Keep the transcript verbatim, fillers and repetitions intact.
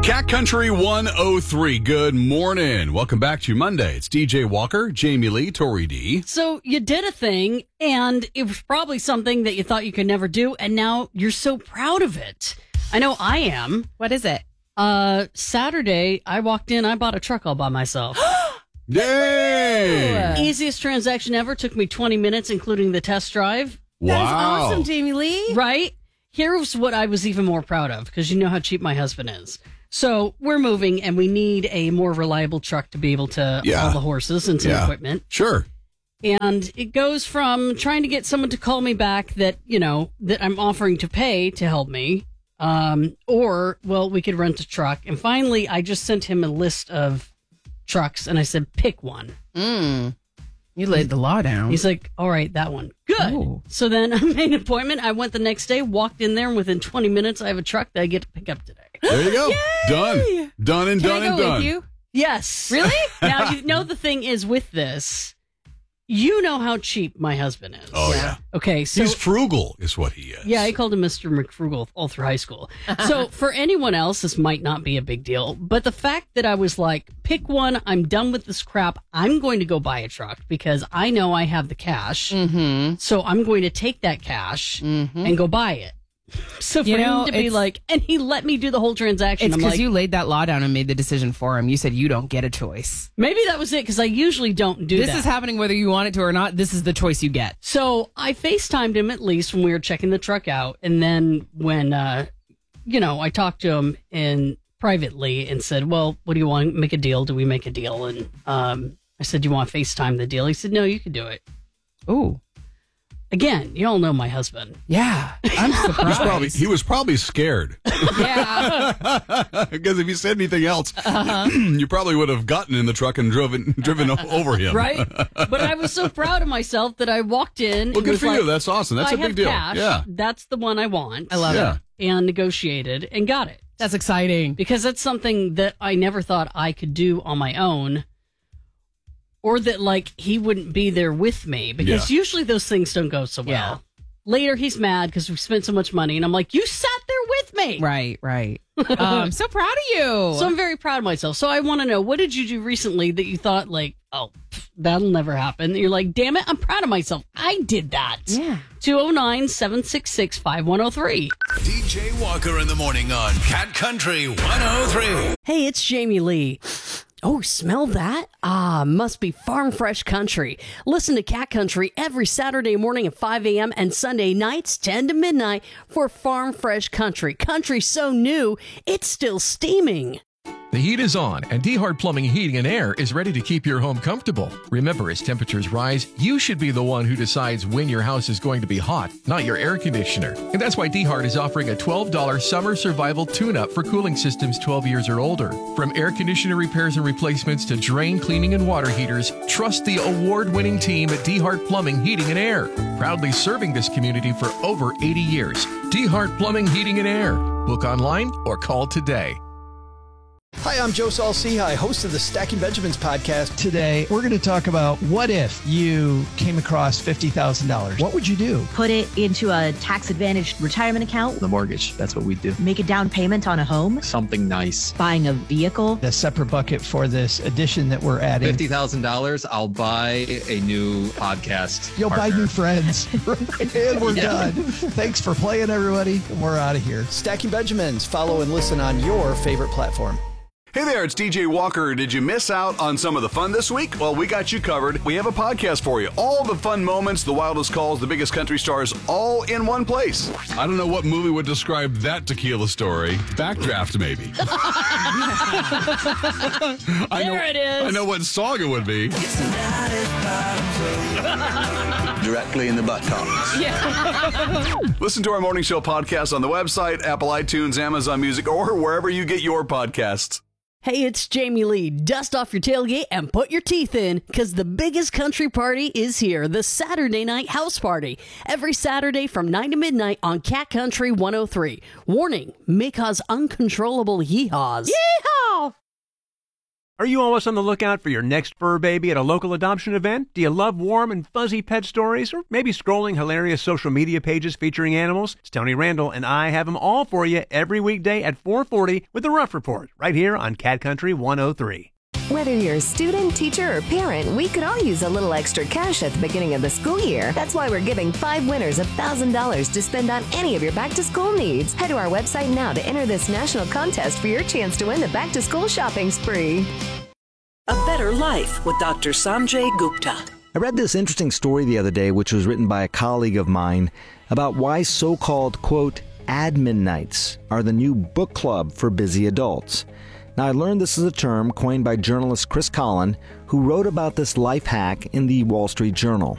Cat Country one oh three. Good morning. Welcome back to Monday. It's D J Walker, Jamie Lee, Tori D. So you did a thing, and it was probably something that you thought you could never do, and now you're so proud of it. I know I am. What is it? Uh, Saturday, I walked in, I bought a truck all by myself. Yay! Easiest transaction ever. Took me twenty minutes, including the test drive. Wow. That's awesome, Jamie Lee. Right? Here's what I was even more proud of, because you know how cheap my husband is. So we're moving, and we need a more reliable truck to be able to Yeah. haul the horses and some Yeah. equipment. Sure. And it goes from trying to get someone to call me back that, you know, that I'm offering to pay to help me, um, or, well, we could rent a truck. And finally, I just sent him a list of trucks, and I said, pick one. Mm. You laid the law down. He's like, all right, that one. Good. Oh. So then I made an appointment. I went the next day, walked in there, and within twenty minutes, I have a truck that I get to pick up today. There you go. Done. Done and Can done I go and done. with you? Yes. Really? Now, you know, the thing is with this, you know how cheap my husband is. Oh, yeah. Okay, so... He's frugal is what he is. Yeah, I called him Mister McFrugal all through high school. So for anyone else, this might not be a big deal. But the fact that I was like, pick one, I'm done with this crap. I'm going to go buy a truck because I know I have the cash. Mm-hmm. So I'm going to take that cash Mm-hmm. and go buy it. So for You know, him to be it's- like, and he let me do the whole transaction. It's I'm because like, you laid that law down and made the decision for him. You said you don't get a choice. maybe that was it because I usually don't do This that. is happening whether you want it to or not. This is the choice you get. So I FaceTimed him at least when we were checking the truck out. And then when, uh, you know, I talked to him in privately and said, well, what do you want? Make a deal. Do we make a deal? And um, I said, do you want to FaceTime the deal? He said, no, you can do it. Ooh. Again, you all know my husband. Yeah. I'm He was surprised. probably, he was probably scared. yeah. Because if he said anything else, Uh-huh. you probably would have gotten in the truck and driven driven over him. Right? But I was so proud of myself that I walked in. Well, and good was for like, you. That's awesome. That's I a big have deal. cash. Yeah. That's the one I want. I love Yeah. it. And negotiated and got it. That's exciting. Because that's something that I never thought I could do on my own, or that like he wouldn't be there with me, because Yeah. usually those things don't go so well. Yeah. Later he's mad because we spent so much money, and I'm like, you sat there with me. Right, right. um, I'm so proud of you. So I'm very proud of myself. So I want to know, what did you do recently that you thought like, oh, pff, that'll never happen? You're like, damn it, I'm proud of myself. I did that. Yeah. two oh nine, seven six six, five one oh three. D J Walker in the morning on Cat Country one oh three. Hey, it's Jamie Lee. Oh, smell that? Ah, must be Farm Fresh Country. Listen to Cat Country every Saturday morning at five a.m. and Sunday nights ten to midnight for Farm Fresh Country. Country so new, it's still steaming. The heat is on, and D-Hart Plumbing, Heating, and Air is ready to keep your home comfortable. Remember, as temperatures rise, you should be the one who decides when your house is going to be hot, not your air conditioner. And that's why D-Hart is offering a twelve dollars summer survival tune-up for cooling systems twelve years or older. From air conditioner repairs and replacements to drain cleaning and water heaters, trust the award-winning team at D-Hart Plumbing, Heating, and Air. Proudly serving this community for over eighty years. D-Hart Plumbing, Heating, and Air. Book online or call today. Hi, I'm Joe Saul-Sehy, host of the Stacking Benjamins podcast. Today, we're going to talk about what if you came across fifty thousand dollars? What would you do? Put it into a tax-advantaged retirement account. The mortgage, that's what we do. Make a down payment on a home. Something nice. Buying a vehicle. A separate bucket for this addition that we're adding. fifty thousand dollars, I'll buy a new podcast. You'll partner. buy new friends. And we're done. Thanks for playing, everybody. And we're out of here. Stacking Benjamins. Follow and listen on your favorite platform. Hey there, it's D J Walker. Did you miss out on some of the fun this week? Well, we got you covered. We have a podcast for you. All the fun moments, the wildest calls, the biggest country stars, all in one place. I don't know what movie would describe that tequila story. Backdraft, maybe. I know, There it is. I know what song it would be. Directly in the buttocks. Listen to our morning show podcast on the website, Apple iTunes, Amazon Music, or wherever you get your podcasts. Hey, it's Jamie Lee. Dust off your tailgate and put your teeth in, because the biggest country party is here, the Saturday Night House Party. Every Saturday from nine to midnight on Cat Country one oh three. Warning, may cause uncontrollable yeehaws. Yeehaw! Are you always on the lookout for your next fur baby at a local adoption event? Do you love warm and fuzzy pet stories? Or maybe scrolling hilarious social media pages featuring animals? It's Tony Randall, and I have them all for you every weekday at four forty with the Rough Report, right here on Cat Country one oh three. Whether you're a student, teacher, or parent, we could all use a little extra cash at the beginning of the school year. That's why we're giving five winners one thousand dollars to spend on any of your back-to-school needs. Head to our website now to enter this national contest for your chance to win the back-to-school shopping spree. A Better Life with Doctor Sanjay Gupta. I read this interesting story the other day, which was written by a colleague of mine, about why so-called, quote, admin nights are the new book club for busy adults. Now, I learned this is a term coined by journalist Chris Collin, who wrote about this life hack in the Wall Street Journal.